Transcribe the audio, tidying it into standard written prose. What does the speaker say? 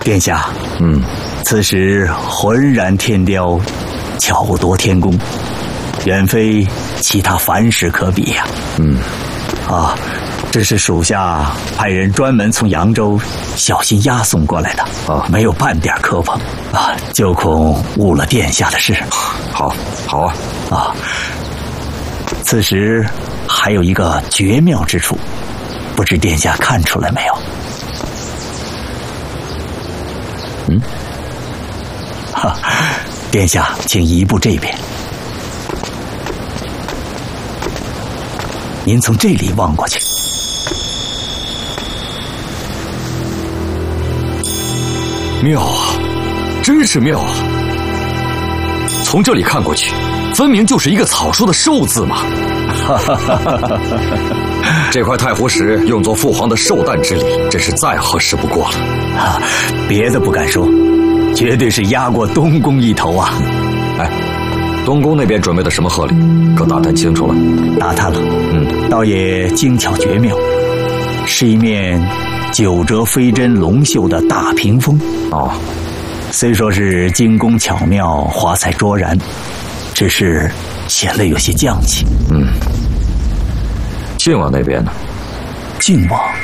殿下，此时浑然天雕，巧夺天工，远非其他凡事可比呀。这是属下派人专门从扬州小心押送过来的没有半点磕碰就恐误了殿下的事。 好啊。 此时还有一个绝妙之处，不知殿下看出来没有？殿下，请移步这边。您从这里望过去， 妙啊，真是妙啊！从这里看过去，分明就是一个草书的寿字嘛。这块太湖石用作父皇的寿诞之礼，真是再合适不过了。 别的不敢说，绝对是压过东宫一头啊！ 哎，东宫那边准备的什么贺礼，可打探清楚了？ 打探了，倒也精巧绝妙，是一面9折飞针龙绣的大屏风。虽说是精工巧妙，华彩卓然，只是显得有些匠气。 晋王那边呢？ 晋王